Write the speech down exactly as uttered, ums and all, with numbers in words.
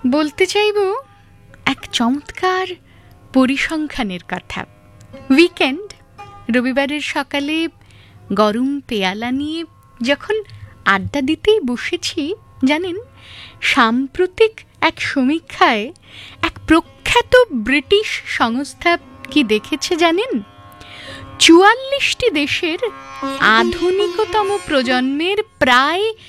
বলতে চাইব এক চমৎকার পরিসংখ্যানের কথা। উইকেন্ড, রবিবারের সকালে গরম পেয়ালা নিয়ে যখন আড্ডা দিতেই বসেছি, জানেন, সাম্প্রতিক এক সমীক্ষায় এক প্রখ্যাত ব্রিটিশ সংস্থা কি দেখেছে জানেন? চুয়াল্লিশটি দেশের আধুনিকতম প্রজন্মের প্রায়